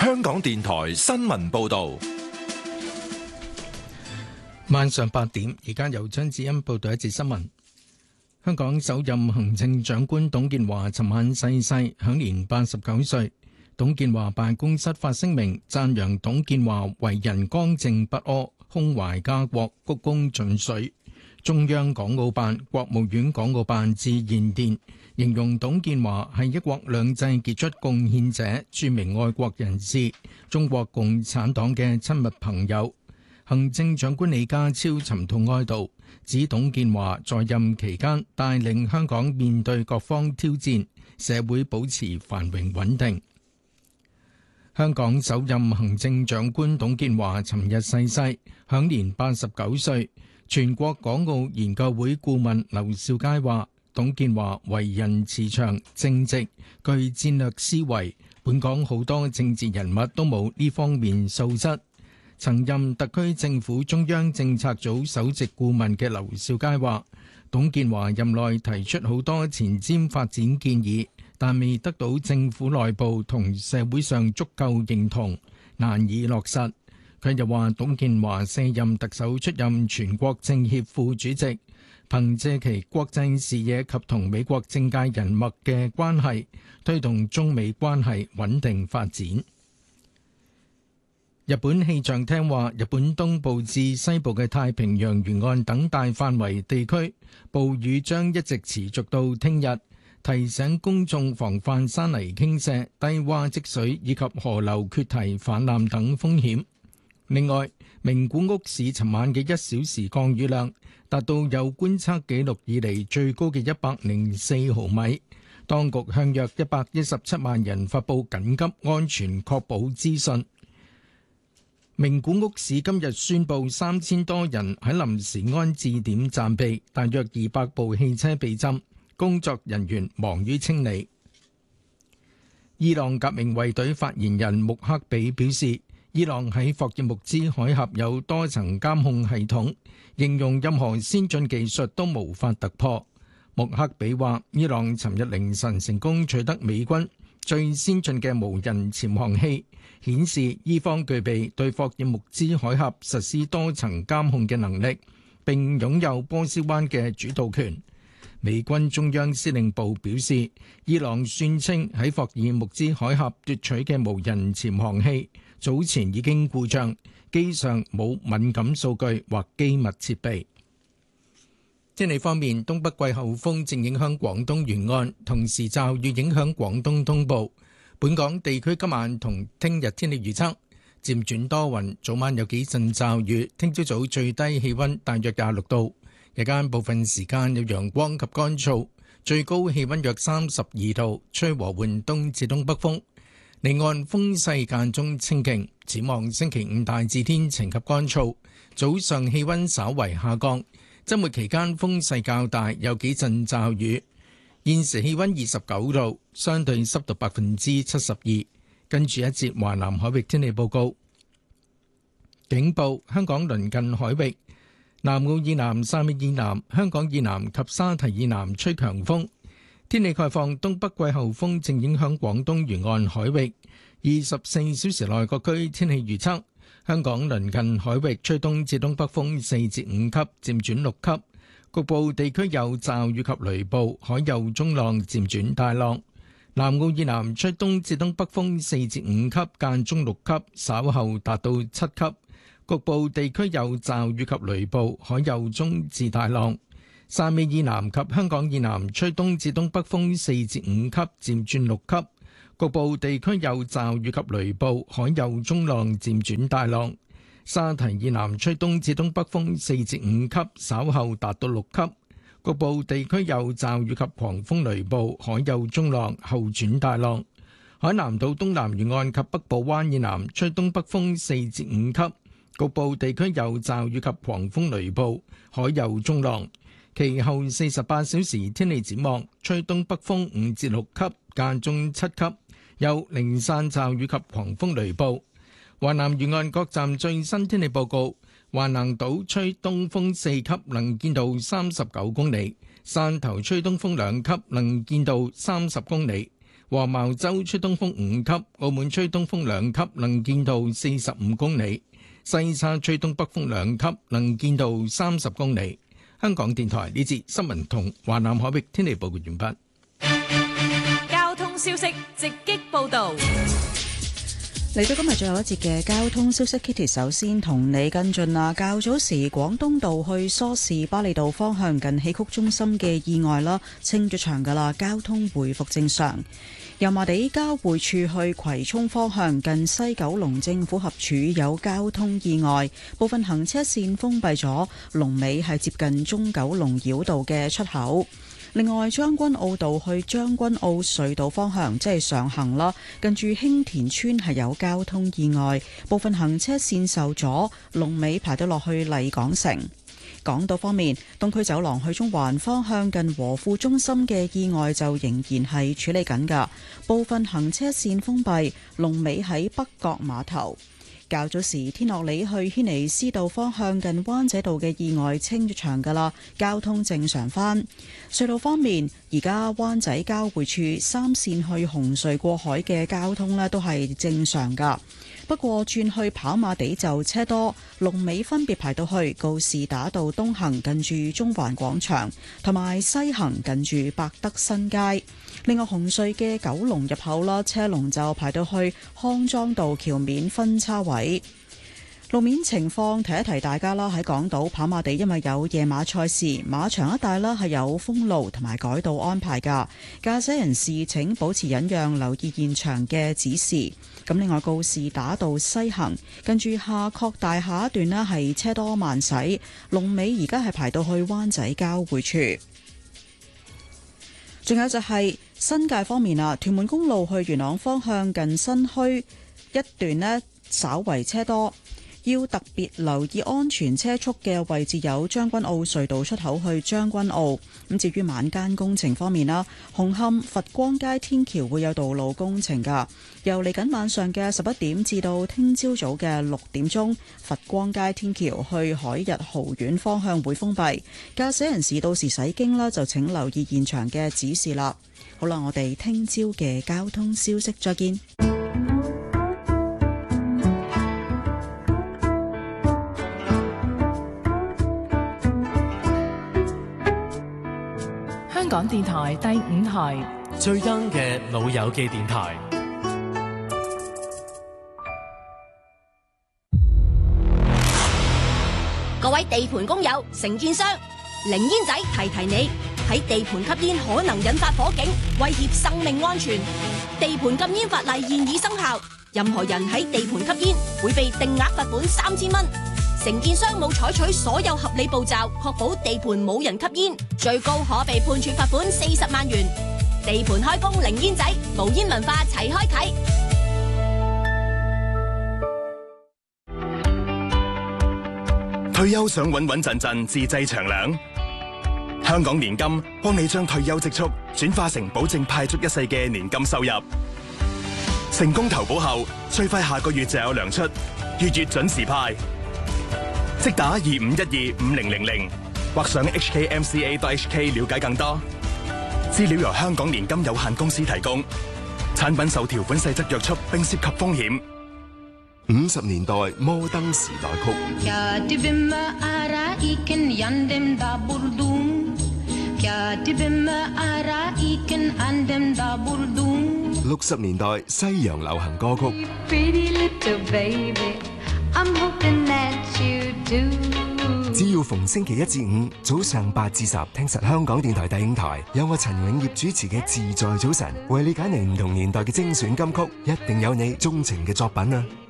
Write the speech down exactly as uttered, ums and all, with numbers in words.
香港電台新聞報道。 晚上八點，而家由張子欣報道一節新聞。香港首任行政長官董建華尋晚逝世，享年八十九歲。董建華辦公室發聲明讚揚董建華為人剛正不阿，胸懷家國，鞠躬盡瘁。中央港澳辦、國務院港澳辦致唁電，形容董建華係一國兩制傑出貢獻者、著名愛國人士、中國共產黨嘅親密朋友。行政長官李家超沉痛哀悼，指董建華在任期間帶領香港面對各方挑戰，社會保持繁榮穩定。香港首任行政長官董建華尋日逝世，享年八十九歲。全國港澳研究會顧問劉兆佳話，董建華為人慈祥正直，具戰略思維，本港好多政治人物都冇呢方面素質。曾任特區政府中央政策組首席顧問嘅劉兆佳話，董建華任內提出好多前瞻發展建議，但未得到政府內部同社會上足夠認同，難以落實。佢又話，董建華卸任特首出任全國政協副主席，憑借其國際視野及同美國政界人脈嘅關係，推動中美關係穩定發展。日本氣象廳話，日本東部至西部嘅太平洋沿岸等大範圍地區，暴雨將一直持續到聽日，提醒公眾防範山泥傾瀉、低洼積水以及河流決堤氾濫等風險。另外，名古屋市尋晚嘅一小時降雨量達到有觀測記錄以嚟最高嘅一百零四毫米。當局向約一百一十七萬人發布緊急安全確保資訊。名古屋市今日宣布三千多人喺臨時安置點暫避，大約二百部汽車被浸，工作人員忙於清理。伊朗革命衛隊發言人穆克比表示，伊朗喺霍爾木茲海峽有多層監控系統，形容任何先進技術都無法突破。穆克比話，伊朗尋日凌晨成功取得美軍最先進嘅無人潛航器，顯示伊方具備對霍爾木茲海峽實施多層監控嘅能力，並擁有波斯灣嘅主導權。美軍中央司令部表示，伊朗宣稱喺霍爾木茲海峽奪取嘅無人潛航器早前已經故障，機上冇敏感數據或機密設備。天氣方面，東北季候風正影響廣東沿岸，同時驟雨影響廣東東部。本港地區今晚同聽日天氣預測漸轉多雲，早晚有幾陣驟雨。聽朝早最低氣溫大約廿六度，日間部分時間有陽光及乾燥，最高氣溫約三十二度，吹和緩東至東北風。離岸風勢間中清勁，展望星期五大致天晴及乾燥，早上氣溫稍為下降。周末期間風勢較大，有幾陣驟雨。現時氣溫二十九度，相對濕度百分之七十二。跟住一節華南海域天氣報告。警報：香港鄰近海域、南澳以南、汕尾以南、香港以南及沙堤以南吹強風。天氣概況：東北季候風正影響廣東沿岸海域。二十四小時內各區天氣預測：香港鄰近海域吹東至東北風四至五級，漸轉六級。局部地區有驟雨及雷暴，海有中浪漸轉大浪。南澳以南吹東至東北風四至五級，間中六級，稍後達到七級。局部地區有驟雨及雷暴，海有中至大浪。汕尾以南及香港以南吹東至東北風四至五級，漸轉六級。局部地區有驟雨及雷暴，海有中浪漸轉大浪。沙堤以南吹東至東北風四至五級，稍後達到六級。局部地區有驟雨及狂風雷暴，海有中浪，後轉大浪。海南島東南沿岸及北部灣以南吹東北風四至五級，局部地區有驟雨及狂風雷暴，海有中浪。其後四十八小時天氣展望，吹東北風五至六級，間中七級，有零散驟雨及狂風雷暴。華南沿岸各站最新天氣報告：橫瀾島吹東風四級，能見度三十九公里；汕頭吹東風兩級，能見度三十公里； 黃茅洲吹東風五級，澳門吹東風兩級，能見度四十五公里；西沙吹東北風兩級，能見度三十公里。香港電台呢節新聞同華南海域天氣報告完畢。 交通消息直擊報道。 嚟到今日最後一節嘅交通消息 ，Kitty 首先同你跟進啦。較早時廣東道去梳士巴利道方向近戲曲中心嘅意外啦，清咗場噶啦，交通回復正常。油麻地交匯處去葵涌方向近西九龍政府合署有交通意外，部分行車線封閉咗，龍尾係接近中九龍繞道嘅出口。另外，將軍澳道去將軍澳隧道方向，即係上行啦，近住興田村係有交通意外，部分行車線受阻，龍尾排到落去麗港城。港島方面，東區走廊去中環方向近和富中心嘅意外就仍然係處理緊㗎，部分行車線封閉，龍尾喺北角碼頭。較早時，天樂里去軒尼詩道方向近灣仔道嘅意外清咗場㗎啦，交通正常返。隧道方面，而家灣仔交匯處三線去紅隧過海嘅交通呢都係正常㗎。不過轉去跑馬地就車多，龍尾分別排到去告士打道東行近住中環廣場，同埋西行近住百德新街。另外紅隧嘅九龍入口啦，車龍就排到去康莊道橋面分叉位。路面情況提一提大家啦，喺港島跑馬地因為有夜馬賽事，馬場一帶啦係有封路同埋改道安排㗎，駕駛人士請保持忍讓，留意現場嘅指示。咁另外告士打道西行跟住夏慤大廈一段呢係車多慢駛，龍尾而家係排到去灣仔交匯處。仲有就係新界方面啊，屯門公路去元朗方向近新墟一段呢稍為車多，要特別留意安全車速嘅位置有將軍澳隧道出口去將軍澳。咁至於晚間工程方面啦，紅磡佛光街天橋會有道路工程㗎，由嚟緊晚上嘅十一點至到聽朝早嘅六點鐘，佛光街天橋去海逸豪苑方向會封閉，駕駛人士到時駛經啦就請留意現場嘅指示啦。好啦，我哋聽朝嘅交通消息再見。 香港電台第五台最 young 嘅老友記電台。 各位地盤工友、承建商，零煙仔提提你，喺地盤吸煙可能引發火警，威脅生命安全。地盤禁煙法例現已生效，任何人喺地盤吸煙會被定額罰款三千蚊。承建商冇採取所有合理步驟，確保地盤冇人吸煙，最高可被判處罰款四十萬元。地盤開工零煙仔，無煙文化齊開啟。 退休想穩穩陣陣自製長糧，香港年金幫你將退休積蓄轉化成保證派足一世嘅年金收入。成功投保後，最快下個月就有糧出，月月準時派。即打二五一二五零零零，或上 h k m c a dot h k 了解更多。資料由香港年金有限公司提供，產品受條款細則約束並涉及風險。 五十年代摩登時代曲，六十年代西洋流行歌曲。只要逢星期一至五早上八至十，聽實香港電台第五台，有我陳永業主持嘅自在早晨，為你揀嚟唔同年代嘅精選金曲，一定有你鍾情嘅作品啊！